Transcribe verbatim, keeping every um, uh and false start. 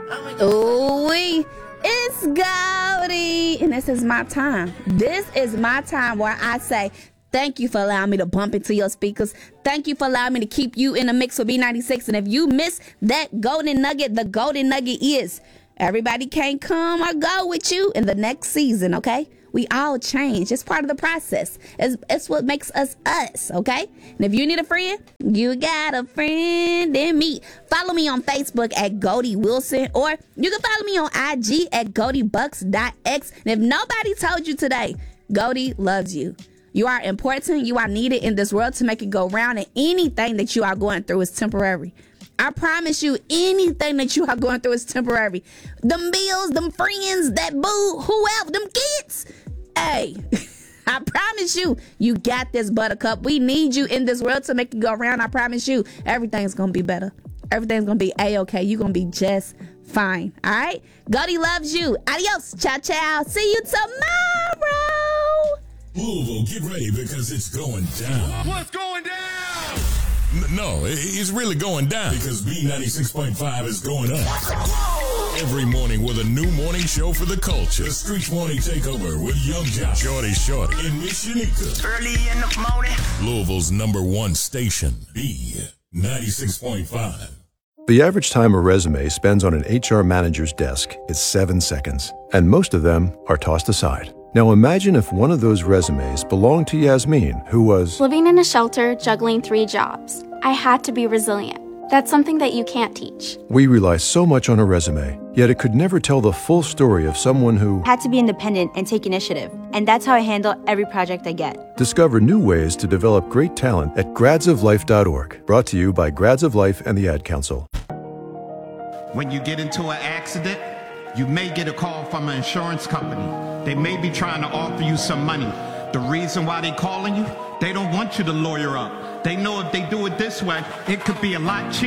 Ooh, it's Goldie, and this is my time. This is my time where I say, thank you for allowing me to bump into your speakers. Thank you for allowing me to keep you in the mix with B ninety-six. And if you miss that golden nugget, the golden nugget is everybody can't come or go with you in the next season, okay? We all change. It's part of the process. It's, it's what makes us us, okay? And if you need a friend, you got a friend in me. Follow me on Facebook at Goldie Wilson, or you can follow me on I G at Goldie Bucks dot X. And if nobody told you today, Goldie loves you. You are important. You are needed in this world to make it go round, and anything that you are going through is temporary. I promise you, anything that you are going through is temporary. Them bills, them friends, that boo, whoever, them kids. Hey, I promise you, you got this, Buttercup. We need you in this world to make it go around. I promise you, everything's going to be better. Everything's going to be A-okay. You're going to be just fine. All right? Goldie loves you. Adios. Ciao, ciao. See you tomorrow. Louisville, get ready because it's going down. What's going down? N- no, it's really going down because B ninety-six point five is going up. Whoa! Every morning with a new morning show for the culture. The Streets Morning Takeover with Young Josh, Shorty Shorty, and Miss Shanika. Early in the morning. Louisville's number one station, B ninety-six point five. The average time a resume spends on an H R manager's desk is seven seconds, and most of them are tossed aside. Now imagine if one of those resumes belonged to Yasmin, who was living in a shelter, juggling three jobs. I had to be resilient. That's something that you can't teach. We rely so much on a resume, yet it could never tell the full story of someone who had to be independent and take initiative. And that's how I handle every project I get. Discover new ways to develop great talent at grads of life dot org. Brought to you by Grads of Life and the Ad Council. When you get into an accident, you may get a call from an insurance company. They may be trying to offer you some money. The reason why they're calling you, they don't want you to lawyer up. They know if they do it this way, it could be a lot cheaper.